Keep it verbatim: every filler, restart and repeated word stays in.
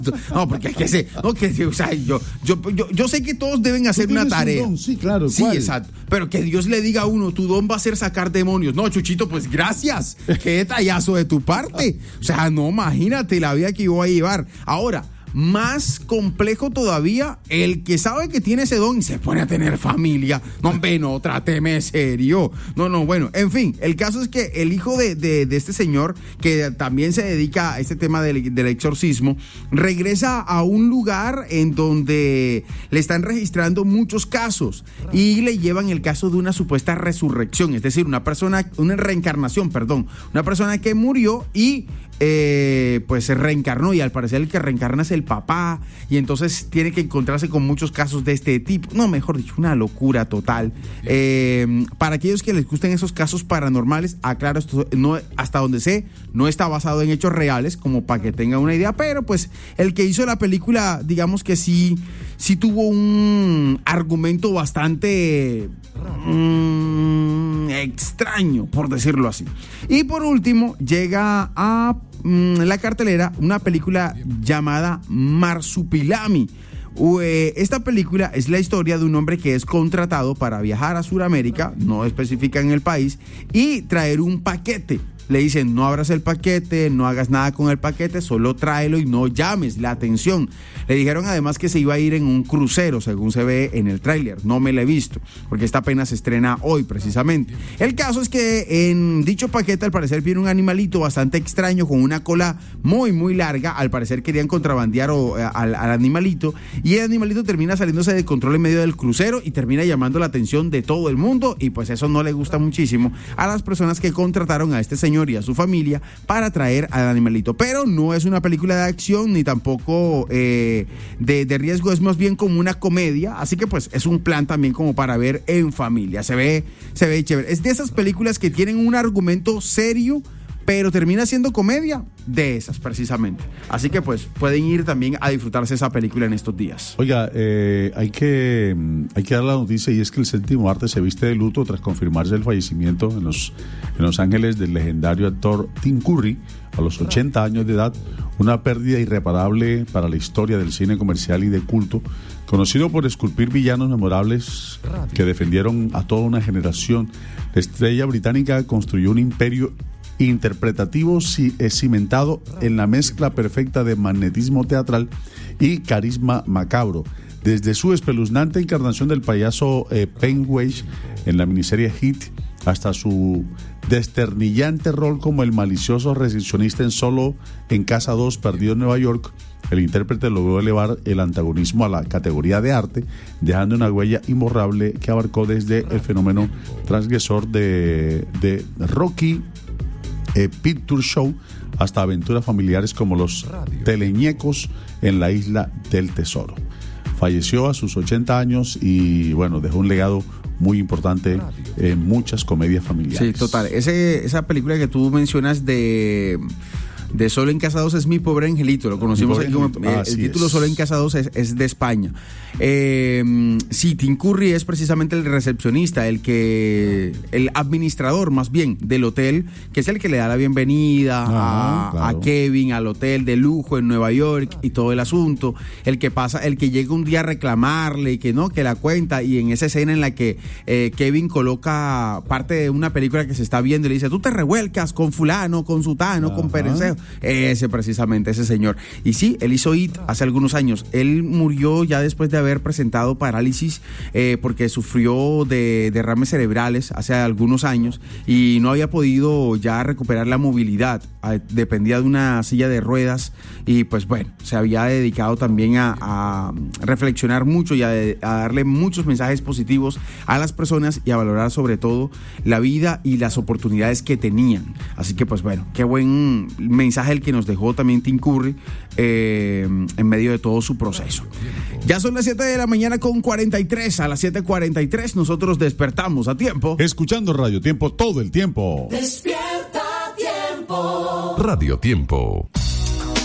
No, porque es que sé, no, que, o sea, yo, yo, yo, yo sé que todos deben hacer una tarea. Un don, sí, claro. Sí, ¿cuál? exacto. Pero que Dios le diga a uno, tu don va a ser sacar demonios. No, Chuchito, pues gracias. Qué detallazo de tu parte. O sea, no, imagínate la vida que yo voy a llevar. Ahora, más complejo todavía, el que sabe que tiene ese don y se pone a tener familia. No, hombre, no, tráteme serio. No, no, bueno, en fin, el caso es que el hijo de, de, de este señor, que también se dedica a este tema del, del exorcismo, regresa a un lugar en donde le están registrando muchos casos y le llevan el caso de una supuesta resurrección, es decir, una persona, una reencarnación, perdón, una persona que murió y Eh, pues se reencarnó, y al parecer el que reencarna es el papá, y entonces tiene que encontrarse con muchos casos de este tipo. No, mejor dicho, una locura total. Eh, para aquellos que les gusten esos casos paranormales, aclaro, esto no, hasta donde sé, no está basado en hechos reales, como para que tengan una idea, pero pues el que hizo la película, digamos que sí, sí tuvo un argumento bastante mmm, extraño, por decirlo así. Y por último, llega a la cartelera una película llamada Marsupilami. Esta película es la historia de un hombre que es contratado para viajar a Sudamérica, no especifica en el país, y traer un paquete. Le dicen, no abras el paquete, no hagas nada con el paquete, solo tráelo y no llames la atención. Le dijeron además que se iba a ir en un crucero, según se ve en el tráiler. No me lo he visto, porque esta apenas se estrena hoy precisamente. El caso es que en dicho paquete al parecer viene un animalito bastante extraño con una cola muy muy larga. Al parecer querían contrabandear o, al, al animalito, y el animalito termina saliéndose de control en medio del crucero y termina llamando la atención de todo el mundo, y pues eso no le gusta muchísimo a las personas que contrataron a este señor y a su familia para traer al animalito. Pero no es una película de acción ni tampoco eh, de, de riesgo, es más bien como una comedia, así que pues es un plan también como para ver en familia. Se ve, se ve chévere. Es de esas películas que tienen un argumento serio, pero termina siendo comedia, de esas precisamente. Así que pues pueden ir también a disfrutarse esa película en estos días. Oiga, eh, hay que hay que dar la noticia, y es que el séptimo arte se viste de luto tras confirmarse el fallecimiento en Los, en Los Ángeles del legendario actor Tim Curry a los ochenta años de edad, una pérdida irreparable para la historia del cine comercial y de culto, conocido por esculpir villanos memorables que defendieron a toda una generación. La estrella británica construyó un imperio interpretativo cimentado en la mezcla perfecta de magnetismo teatral y carisma macabro. Desde su espeluznante encarnación del payaso eh, Pennywise en la miniserie Hit, hasta su desternillante rol como el malicioso recepcionista en Solo en Casa dos, Perdido en Nueva York, el intérprete logró elevar el antagonismo a la categoría de arte, dejando una huella imborrable que abarcó desde el fenómeno transgresor de, de Rocky Eh, Picture Show hasta aventuras familiares como Los Teleñecos en la Isla del Tesoro. Falleció a sus ochenta años y bueno, dejó un legado muy importante en muchas comedias familiares. Sí, total. Ese, esa película que tú mencionas de... de Solo en Casa dos es Mi Pobre Angelito, lo conocimos aquí como, eh, el título es. Solo en Casa dos es, es de España. Eh, sí, Tim Curry es precisamente el recepcionista, el que el administrador más bien del hotel, que es el que le da la bienvenida ah, a, claro. a Kevin al hotel de lujo en Nueva York y todo el asunto, el que pasa, el que llega un día a reclamarle y que no, que la cuenta, y en esa escena en la que eh, Kevin coloca parte de una película que se está viendo y le dice, tú te revuelcas con fulano, con sutano, Ajá. con perencejo. Ese precisamente, ese señor. Y sí, él hizo It hace algunos años. Él murió ya después de haber presentado parálisis eh, porque sufrió de derrames cerebrales hace algunos años y no había podido ya recuperar la movilidad. Dependía de una silla de ruedas y pues bueno, se había dedicado también a, a reflexionar mucho y a, a darle muchos mensajes positivos a las personas y a valorar sobre todo la vida y las oportunidades que tenían. Así que pues bueno, qué buen mensaje el que nos dejó también Tim Curry eh, en medio de todo su proceso. Ya son las siete de la mañana con cuarenta y tres. A las siete cuarenta y tres nosotros despertamos a tiempo. Escuchando Radio Tiempo todo el tiempo. Despierta Tiempo. Radio Tiempo.